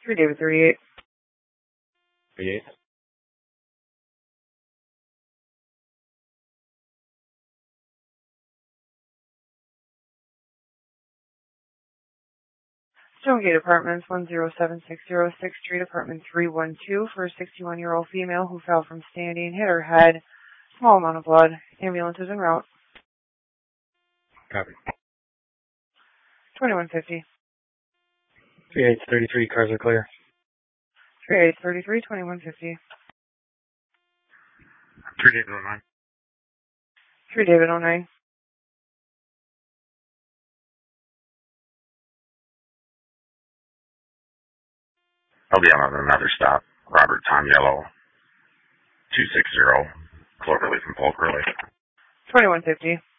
3 David 38. 38. Stonegate Apartments, 10760 Street, Apartment 312, for a 61-year-old female who fell from standing, hit her head. Small amount of blood. Ambulance is en route. Copy. 2150. 3833, cars are clear. 3833, 2150. 3 David 09. 3 David 09. I'll be on another stop. Robert Tom Yellow, 260, Cloverleaf and Polk Relay. 2150.